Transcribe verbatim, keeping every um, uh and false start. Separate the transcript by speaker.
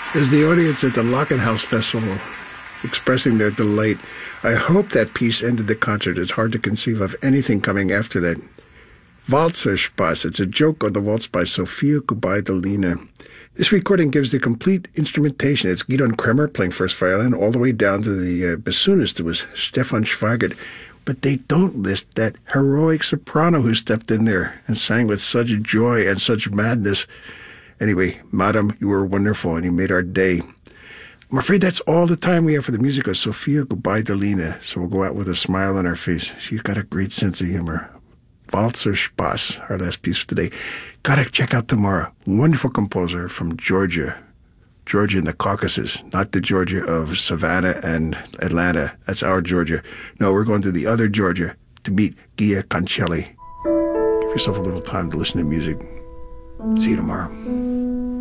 Speaker 1: As the audience at the Lockenhaus Festival expressing their delight, I hope that piece ended the concert. It's hard to conceive of anything coming after that. Walzerspaß. It's a joke on the waltz by Sophia Gubaidulina. This recording gives the complete instrumentation. It's Gidon Kremer playing first violin all the way down to the uh, bassoonist, who was Stefan Schweigert. But they don't list that heroic soprano who stepped in there and sang with such joy and such madness. Anyway, Madam, you were wonderful and you made our day. I'm afraid that's all the time we have for the music of Sophia Gubaidulina, so we'll go out with a smile on our face. She's got a great sense of humor. Walzerspaß, our last piece for today. Gotta check out tomorrow. Wonderful composer from Georgia. Georgia in the Caucasus, not the Georgia of Savannah and Atlanta. That's our Georgia. No, we're going to the other Georgia to meet Gia Concelli. Give yourself a little time to listen to music. See you tomorrow.